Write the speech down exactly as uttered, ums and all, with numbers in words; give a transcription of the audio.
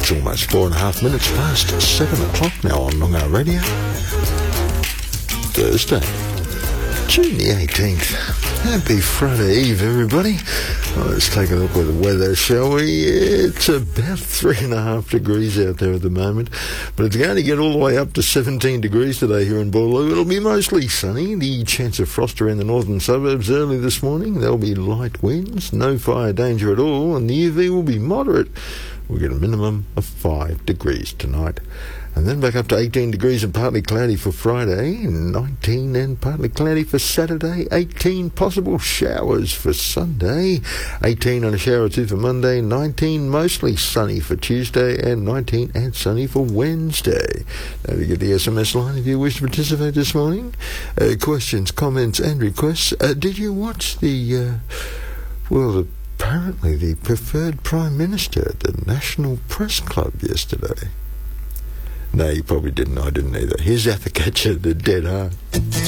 It's almost four and a half minutes past seven o'clock now on Long R Radio. Thursday, June the eighteenth. Happy Friday Eve, everybody. Well, let's take a look at the weather, shall we? It's about three and a half degrees out there at the moment, but it's going to get all the way up to seventeen degrees today here in Boorloo. It'll be mostly sunny. The chance of frost around the northern suburbs early this morning. There'll be light winds, no fire danger at all, and the U V will be moderate. We'll get a minimum of five degrees tonight. And then back up to eighteen degrees and partly cloudy for Friday, nineteen and partly cloudy for Saturday, eighteen possible showers for Sunday, eighteen on a shower or two for Monday, nineteen mostly sunny for Tuesday, and nineteen and sunny for Wednesday. Now to get the S M S line if you wish to participate this morning. Uh, questions, comments and requests. Uh, did you watch the, uh, well, apparently the preferred Prime Minister at the National Press Club yesterday? No, you probably didn't. I didn't either. Here's Ather Catcher, The Dead Heart.